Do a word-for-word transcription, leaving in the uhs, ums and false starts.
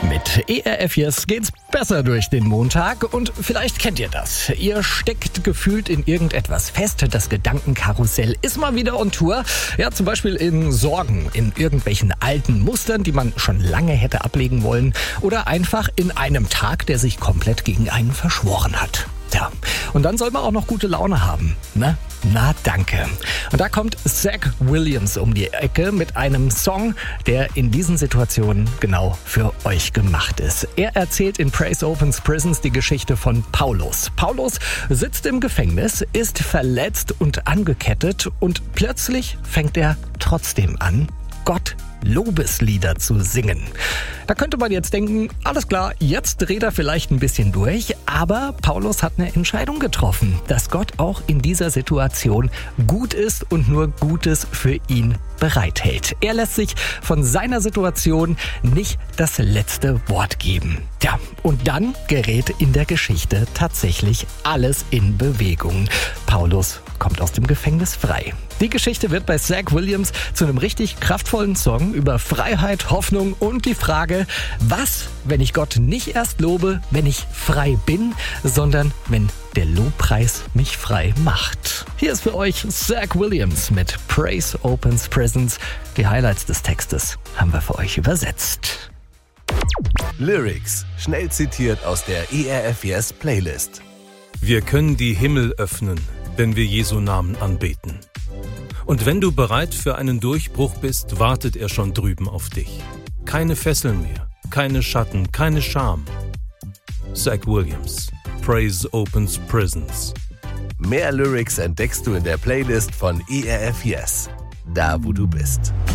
Mit E R F Yes geht's besser durch den Montag und vielleicht kennt ihr das. Ihr steckt gefühlt in irgendetwas fest, das Gedankenkarussell ist mal wieder on Tour. Ja, zum Beispiel in Sorgen, in irgendwelchen alten Mustern, die man schon lange hätte ablegen wollen oder einfach in einem Tag, der sich komplett gegen einen verschworen hat. Ja, und dann soll man auch noch gute Laune haben, ne? Na danke. Und da kommt Zach Williams um die Ecke mit einem Song, der in diesen Situationen genau für euch gemacht ist. Er erzählt in Praise Opens Prisons die Geschichte von Paulus. Paulus sitzt im Gefängnis, ist verletzt und angekettet und plötzlich fängt er trotzdem an, Gott Lobeslieder zu singen. Da könnte man jetzt denken, alles klar, jetzt dreht er vielleicht ein bisschen durch, aber Paulus hat eine Entscheidung getroffen, dass Gott auch in dieser Situation gut ist und nur Gutes für ihn bereithält. Er lässt sich von seiner Situation nicht das letzte Wort geben. Ja, und dann gerät in der Geschichte tatsächlich alles in Bewegung. Paulus kommt aus dem Gefängnis frei. Die Geschichte wird bei Zach Williams zu einem richtig kraftvollen Song über Freiheit, Hoffnung und die Frage, was, wenn ich Gott nicht erst lobe, wenn ich frei bin, sondern wenn der Lobpreis mich frei macht. Hier ist für euch Zach Williams mit Praise Opens Prisons. Die Highlights des Textes haben wir für euch übersetzt. Lyrics, schnell zitiert aus der E R F Yes Playlist. Wir können die Himmel öffnen, wenn wir Jesu Namen anbeten. Und wenn du bereit für einen Durchbruch bist, wartet er schon drüben auf dich. Keine Fesseln mehr, keine Schatten, keine Scham. Zach Williams, Praise Opens Prisons. Mehr Lyrics entdeckst du in der Playlist von E R F Yes, da wo du bist.